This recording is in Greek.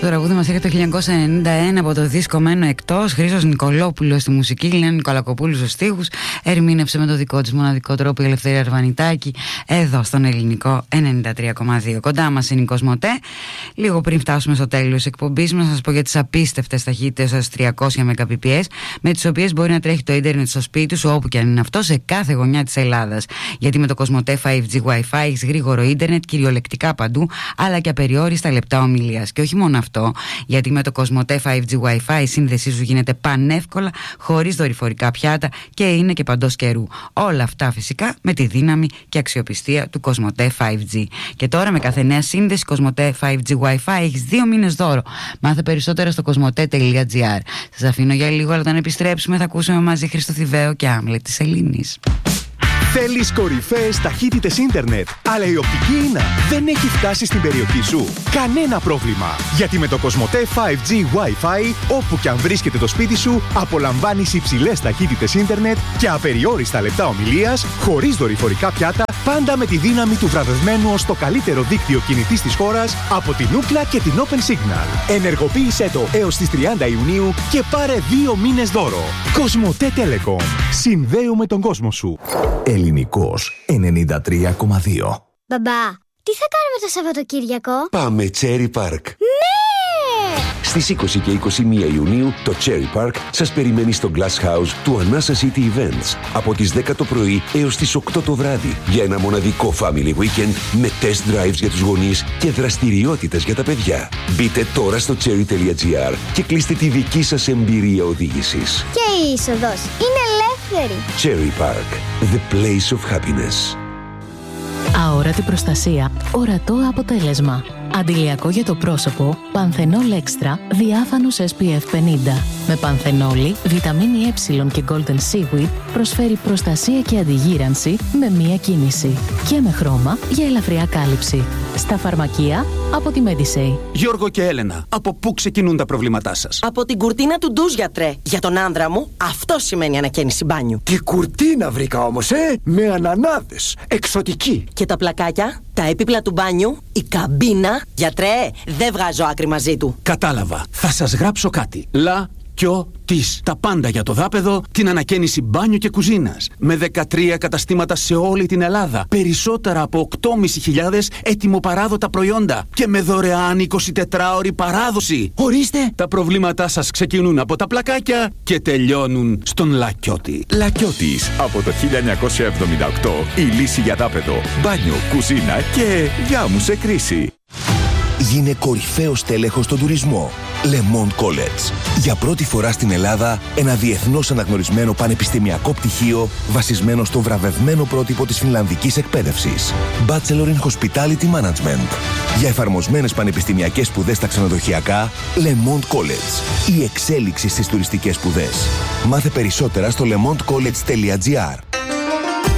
Το τραγούδι μας έρχεται το 1991 από το δίσκο Μένω Εκτός. Χρήστος Νικολόπουλος στη μουσική, Λένα Νικολακοπούλου στους στίχους. Ερμήνευσε με το δικό της μοναδικό τρόπο η Ελευθερία Αρβανιτάκη εδώ στον ελληνικό 93,2. Κοντά μας είναι η Κοσμοτέ. Λίγο πριν φτάσουμε στο τέλος της εκπομπής μας, να σας πω για τις απίστευτες ταχύτητες ως 300 Mbps με τις οποίες μπορεί να τρέχει το ίντερνετ στο σπίτι σου, όπου και αν είναι αυτό, σε κάθε γωνιά της Ελλάδας. Γιατί με το Κοσμοτέ 5G Wi-Fi έχεις γρήγορο ίντερνετ κυριολεκτικά παντού, αλλά και απεριόριστα λεπτά ομιλίας. Και όχι μόνο αυτό, γιατί με το Κοσμοτέ 5G Wi-Fi η σύνδεσή σου γίνεται πανεύκολα, χωρίς δορυφορικά πιάτα και είναι και παντός καιρού. Όλα αυτά φυσικά με τη δύναμη και αξιοπιστία του Κοσμοτέ 5G. Και τώρα με κάθε νέα σύνδεση Κοσμοτέ 5G Wi-Fi έχεις 2 μήνες δώρο. Μάθε περισσότερα στο κοσμοτέ.gr. Σας αφήνω για λίγο, αλλά όταν επιστρέψουμε θα ακούσουμε μαζί Χρήστο Θηβαίο και Άμλετ της Ελλήνης. Θέλεις κορυφαίες ταχύτητες ίντερνετ, αλλά η οπτική ίνα δεν έχει φτάσει στην περιοχή σου? Κανένα πρόβλημα, γιατί με το Κοσμοτέ 5G Wi-Fi, όπου και αν βρίσκεται το σπίτι σου, απολαμβάνεις υψηλές ταχύτητες ίντερνετ και απεριόριστα λεπτά ομιλίας, χωρίς δορυφορικά πιάτα, πάντα με τη δύναμη του βραβευμένου ως το καλύτερο δίκτυο κινητής της χώρας από την Ookla και την Open Signal. Ενεργοποίησέ το έως τις 30 Ιουνίου και πάρε 2 μήνες δώρο. Κοσμοτέ Telecom. Συνδέουμε τον κόσμο σου. Ελληνικός 93,2. Μπαμπά, τι θα κάνουμε το Σαββατοκύριακο? Πάμε Cherry Park. Ναι! Στις 20 και 21 Ιουνίου το Cherry Park σας περιμένει στο Glass House του Anasa City Events από τις 10 το πρωί έως τις 8 το βράδυ για ένα μοναδικό family weekend με test drives για τους γονείς και δραστηριότητες για τα παιδιά. Μπείτε τώρα στο cherry.gr και κλείστε τη δική σας εμπειρία οδήγησης. Και η είσοδος είναι ελεύθερη. Cherry Park, the place of happiness. Αόρατη προστασία, ορατό αποτέλεσμα. Αντιλιακό για το πρόσωπο, Πανθενόλ Extra, διάφανος SPF 50. Με πανθενόλη, βιταμίνη E και Golden Seaweed προσφέρει προστασία και αντιγύρανση με μία κίνηση. Και με χρώμα για ελαφριά κάλυψη. Στα φαρμακεία από τη Medisay. Γιώργο και Έλενα, από πού ξεκινούν τα προβλήματά σας? Από την κουρτίνα του ντουζ, γιατρέ. Για τον άνδρα μου, αυτό σημαίνει ανακαίνιση μπάνιου. Τι κουρτίνα βρήκα όμως, με ανανάδες, εξωτική. Και τα πλακάκια, τα έπιπλα του μπάνιου, η καμπίνα. Γιατρέ, δεν βγάζω άκρη μαζί του. Κατάλαβα. Θα σας γράψω κάτι. Της. Τα πάντα για το δάπεδο, την ανακαίνιση μπάνιου και κουζίνας. Με 13 καταστήματα σε όλη την Ελλάδα. Περισσότερα από 8.500 ετοιμοπαράδοτα προϊόντα. Και με δωρεάν 24ωρη παράδοση. Ορίστε! Τα προβλήματά σας ξεκινούν από τα πλακάκια και τελειώνουν στον Λακιώτη. Λακιώτης. Από το 1978 η λύση για δάπεδο, μπάνιο, κουζίνα και γάμου σε κρίση. Γίνε κορυφαίος τέλεχος στον τουρισμό. Le Monde College. Για πρώτη φορά στην Ελλάδα, ένα διεθνώς αναγνωρισμένο πανεπιστημιακό πτυχίο βασισμένο στο βραβευμένο πρότυπο της φινλανδικής εκπαίδευσης. Bachelor in Hospitality Management. Για εφαρμοσμένες πανεπιστημιακές σπουδές στα ξενοδοχειακά, Le Monde College. Η εξέλιξη στις τουριστικές σπουδές. Μάθε περισσότερα στο lemondecollege.gr.